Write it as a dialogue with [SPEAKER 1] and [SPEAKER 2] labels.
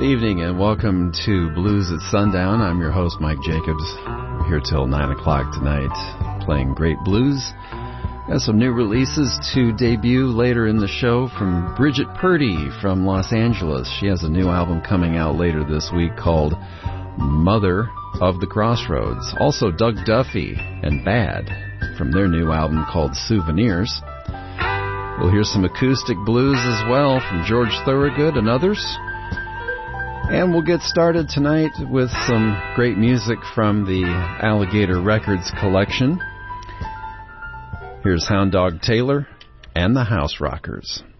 [SPEAKER 1] Good evening and welcome to Blues at Sundown. I'm your host, Mike Jacobs. I'm here till 9 o'clock tonight, playing great blues. Got some new releases to debut later in the show from Bridget Purdy from Los Angeles. She has a new album coming out later this week called Mother of the Crossroads. Also Doug Duffy and Bad from their new album called Souvenirs. We'll hear some acoustic blues as well from George Thorogood and others. And we'll get started tonight with some great music from the Alligator Records collection. Here's Hound Dog Taylor and the House Rockers.